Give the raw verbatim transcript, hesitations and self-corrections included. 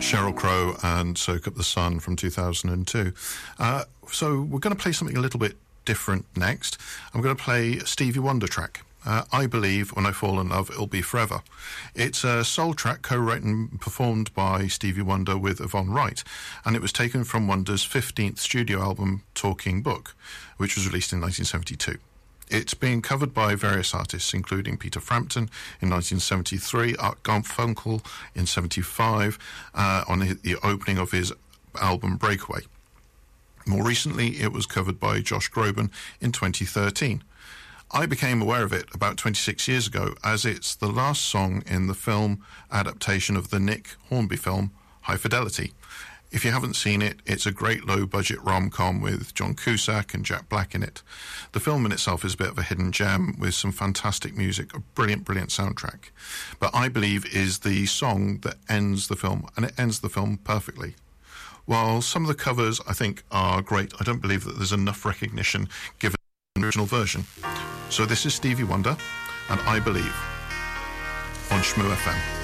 Sheryl Crow and Soak Up the Sun from two thousand two. Uh, so we're going to play something a little bit different next. I'm going to play a Stevie Wonder track. Uh, I Believe When I Fall in Love, It'll Be Forever. It's a soul track co-written and performed by Stevie Wonder with Yvonne Wright, and it was taken from Wonder's fifteenth studio album, Talking Book, which was released in nineteen seventy-two. It's been covered by various artists, including Peter Frampton in nineteen seventy-three, Art Garfunkel in seventy-five, uh, on the opening of his album Breakaway. More recently, it was covered by Josh Groban in twenty thirteen. I became aware of it about twenty-six years ago, as it's the last song in the film adaptation of the Nick Hornby film, High Fidelity. If you haven't seen it, it's a great low-budget rom-com with John Cusack and Jack Black in it. The film in itself is a bit of a hidden gem with some fantastic music, a brilliant, brilliant soundtrack. But I Believe is the song that ends the film, and it ends the film perfectly. While some of the covers, I think, are great, I don't believe that there's enough recognition given the original version. So this is Stevie Wonder and I Believe on Shmoo F M.